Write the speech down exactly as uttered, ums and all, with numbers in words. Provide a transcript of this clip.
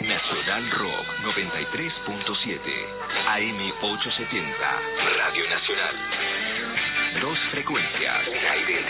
Nacional Rock noventa y tres punto siete, A M ochocientos setenta, Radio Nacional. Dos frecuencias, un aire